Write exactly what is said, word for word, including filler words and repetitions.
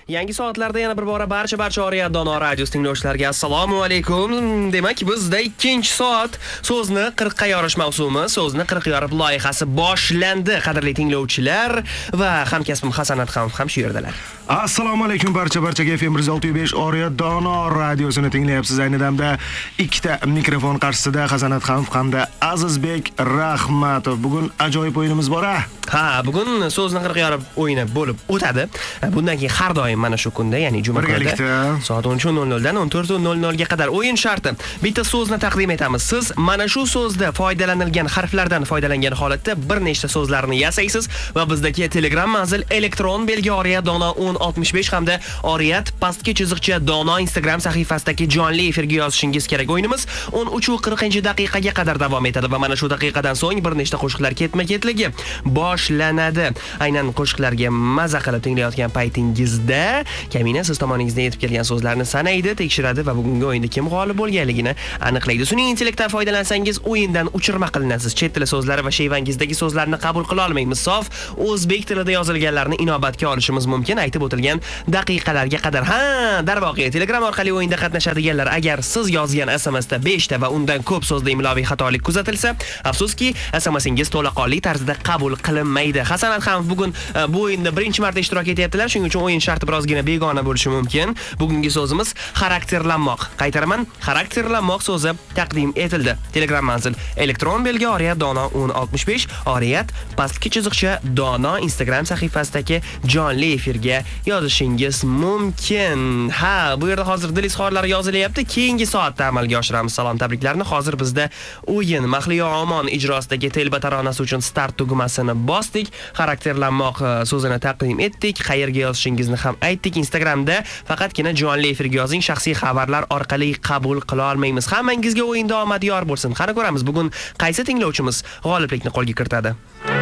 Yangi soatlarda yana bir bora barcha barcha Oriyat Dono radiosi tinglovchilariga assalomu alaykum. Demak, bizda ikkinchi soat so'zni qirqqa yorish mavsumi, so'zni qirq yorib loyihasi boshlandi, qadrli tinglovchilar va hamkasbim Hasanat ham ham shu yerdalar. Assalomu alaykum barcha barchaga. F M bir yuz olti nuqta besh Oriyat Dono radiosini tinglayapsiz. Ayni damda ikkita mikrofon qarshisida Hasanat ham hamda Azizbek Rahmatov. Bugun ajoyib o'yinimiz bor. Ha, bugun so'zni qirq yorib o'yini bo'lib o'tadi. Bundan keyin har doim mana shu kunda, ya'ni juma kunida soat o'n uch nol nol dan o'n to'rt nol nol ga qadar o'yin sharti. Bitta so'zni taqdim etamiz. Siz mana shu so'zda foydalanilgan harflardan foydalangan holatda bir nechta so'zlarni yasaysiz va bizdagi Telegram manzil elektron belgi Oriyat Dono o'n oltmish besh hamda Oriyat pastki chiziqcha Dono Instagram sahifasidagi jonli efirga yozishingiz kerak. O'yinimiz o'n uch qirq daqiqaga qadar davom etadi va mana shu daqiqadan so'ng bir nechta qo'shiqlar ketma-ketligi boshlanadi. Aynan qo'shiqlarga maza qilib tinglayotgan paytingizda Kamina siz tomoningizdan yetib kelgan so'zlarni sanaydi, tekshiradi va bugungi o'yinda kim g'olib bo'lganligini aniqlaydi. Sun'iy intellektdan foydalansangiz o'yindan uchirma qilinasiz. Chet tili so'zlari va shevangizdagi so'zlarni qabul qila olmaymiz. Sof o'zbek tilida yozilganlarni inobatga olishimiz mumkin. Aytib o'tilgan daqiqalarga qadar. Ha, darvoqe Telegram orqali o'yinda qatnashadiganlar, agar siz yozgan S M S da besh ta va undan ko'p so'zda imloviy xatolik kuzatilsa, afsuski S M Singiz to'laqonli tarzda qabul qilinmaydi. Hasanat ham bugun bu o'yinda birinchi marta ishtirok etyaptilar, shuning uchun o'yin sharti birozgina begona bo'lishi mumkin. Bugungi so'zimiz xarakterlanmoq. Qaytaraman, xarakterlanmoq so'zi taqdim etildi. Telegram manzil elektron belgi Oriyat Dono o'n oltmish besh, Oriyat pastki chiziqcha Dono Instagram sahifasidagi jonli efirga yozishingiz mumkin. Ha, bu yerda hozir dil izhorlari yozilyapti. Keyingi soatda amalga oshiramiz. Salom, tabriklarni. Hozir bizda o'yin Mahliyo Omon ijrosidagi telba taronasi uchun start tugmasini bosdik. Xarakterlanmoq so'zini taqdim etdik. Qayerga yozishingizni ham aytdik. Instagramda faqatgina jonli efirga yozing. Shaxsiy xabarlar orqali qabul qila olmaymiz. Hammangizga o'yinda omad yor bo'lsin. Qani ko'ramiz, bugun qaysi tinglovchimiz g'oliblikni qo'lga kiritadi.